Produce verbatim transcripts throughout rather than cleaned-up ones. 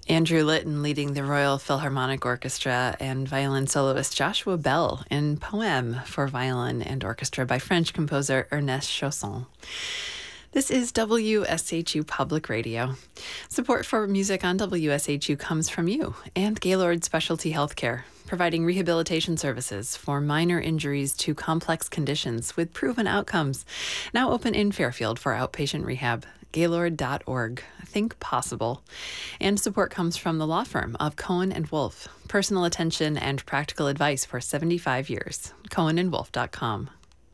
Andrew Litton leading the Royal Philharmonic Orchestra, and violin soloist Joshua Bell in Poème for Violin and Orchestra by French composer Ernest Chausson. This is W S H U Public Radio. Support for music on W S H U comes from you and Gaylord Specialty Healthcare, providing rehabilitation services for minor injuries to complex conditions with proven outcomes. Now open in Fairfield for outpatient rehab. Gaylord dot org. Think possible. And support comes from the law firm of Cohen and Wolfe. Personal attention and practical advice for seventy-five years. Cohen and Wolfe dot com.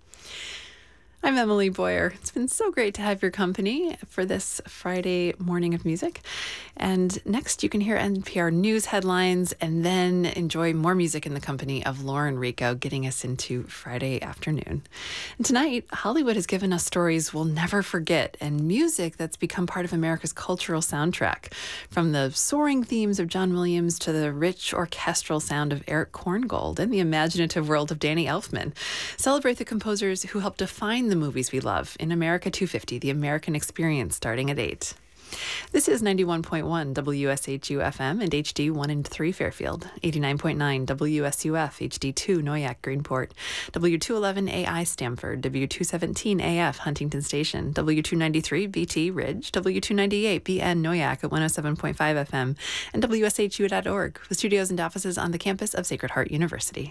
I'm Emily Boyer. It's been so great to have your company for this Friday morning of music. And next you can hear N P R News headlines and then enjoy more music in the company of Lauren Rico, getting us into Friday afternoon. And tonight, Hollywood has given us stories we'll never forget and music that's become part of America's cultural soundtrack. From the soaring themes of John Williams to the rich orchestral sound of Eric Korngold and the imaginative world of Danny Elfman. Celebrate the composers who helped define the movies we love in America two fifty, The American Experience, starting at eight. This is ninety-one point one W S H U F M and H D one and three Fairfield, eighty-nine point nine W S U F, H D two Noyac Greenport, W two eleven A I Stamford, W two seventeen A F Huntington Station, W two ninety-three B T Ridge, W two ninety-eight B N Noyac at one oh seven point five F M, and W S H U dot org, with studios and offices on the campus of Sacred Heart University.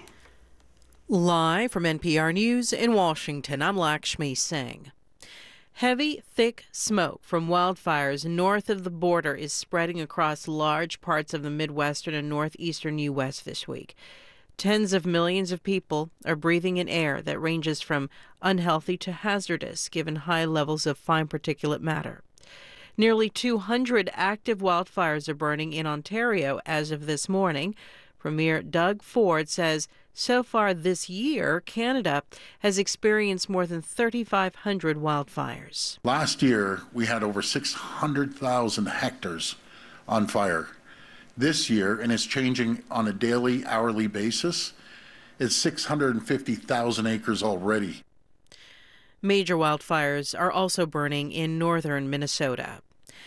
Live from N P R News in Washington, I'm Lakshmi Singh. Heavy, thick smoke from wildfires north of the border is spreading across large parts of the Midwestern and northeastern U S this week. Tens of millions of people are breathing in air that ranges from unhealthy to hazardous, given high levels of fine particulate matter. Nearly two hundred active wildfires are burning in Ontario as of this morning. Premier Doug Ford says so far this year, Canada has experienced more than thirty-five hundred wildfires. Last year, we had over six hundred thousand hectares on fire. This year, and it's changing on a daily, hourly basis, it's six hundred fifty thousand acres already. Major wildfires are also burning in northern Minnesota.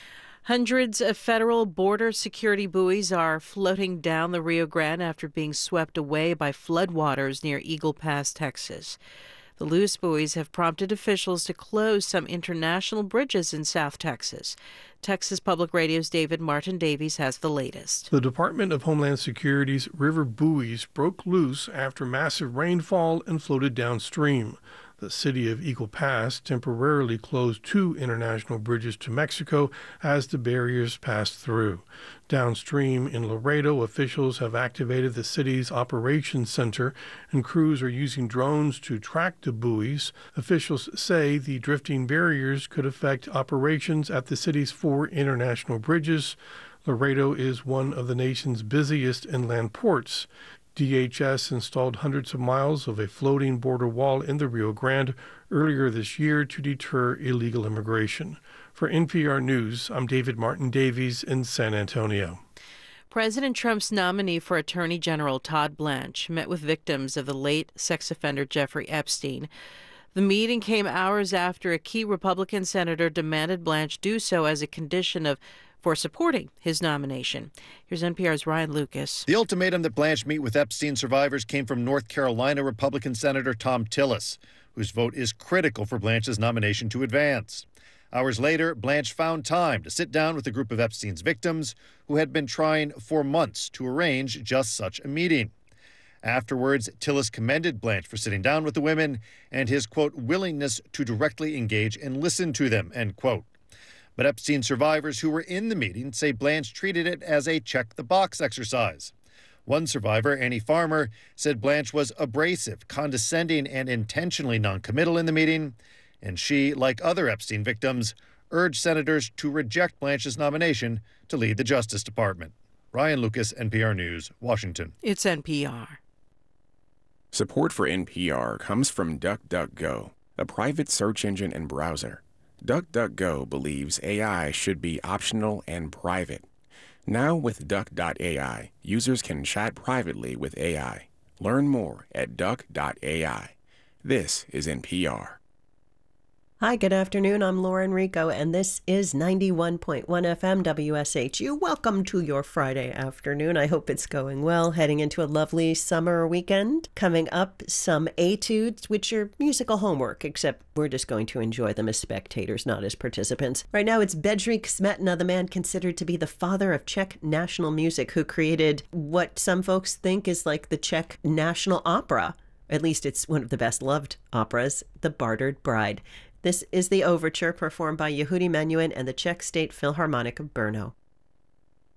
Hundreds of federal border security buoys are floating down the Rio Grande after being swept away by floodwaters near Eagle Pass, Texas. The loose buoys have prompted officials to close some international bridges in South Texas. Texas Public Radio's David Martin Davies has the latest. The Department of Homeland Security's river buoys broke loose after massive rainfall and floated downstream. The city of Eagle Pass temporarily closed two international bridges to Mexico as the barriers passed through. Downstream in Laredo, officials have activated the city's operations center, and crews are using drones to track the buoys. Officials say the drifting barriers could affect operations at the city's four international bridges. Laredo is one of the nation's busiest inland ports. D H S installed hundreds of miles of a floating border wall in the Rio Grande earlier this year to deter illegal immigration. For N P R News, I'm David Martin Davies in San Antonio. President Trump's nominee for Attorney General Todd Blanche met with victims of the late sex offender Jeffrey Epstein. The meeting came hours after a key Republican senator demanded Blanche do so as a condition of for supporting his nomination. Here's N P R's Ryan Lucas. The ultimatum that Blanche meet with Epstein survivors came from North Carolina Republican Senator Thom Tillis, whose vote is critical for Blanche's nomination to advance. Hours later, Blanche found time to sit down with a group of Epstein's victims who had been trying for months to arrange just such a meeting. Afterwards, Tillis commended Blanche for sitting down with the women and his, quote, willingness to directly engage and listen to them, end quote. But Epstein survivors who were in the meeting say Blanche treated it as a check-the-box exercise. One survivor, Annie Farmer, said Blanche was abrasive, condescending, and intentionally noncommittal in the meeting, and she, like other Epstein victims, urged senators to reject Blanche's nomination to lead the Justice Department. Ryan Lucas, N P R News, Washington. It's N P R. Support for N P R comes from DuckDuckGo, a private search engine and browser. DuckDuckGo believes A I should be optional and private. Now with Duck dot A I, users can chat privately with A I. Learn more at Duck dot A I. This is N P R. Hi, good afternoon. I'm Lauren Rico, and this is ninety-one point one F M W S H U. Welcome to your Friday afternoon. I hope it's going well, heading into a lovely summer weekend. Coming up, some etudes, which are musical homework, except we're just going to enjoy them as spectators, not as participants. Right now, it's Bedřich Smetana, the man considered to be the father of Czech national music, who created what some folks think is like the Czech national opera. At least it's one of the best loved operas, The Bartered Bride. This is the overture performed by Yehudi Menuhin and the Czech State Philharmonic of Brno.